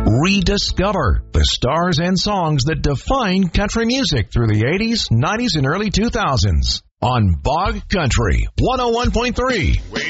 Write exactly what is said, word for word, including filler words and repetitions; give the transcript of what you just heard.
Rediscover the stars and songs that defined country music through the eighties, nineties, and early two thousands on Bog Country one oh one point three.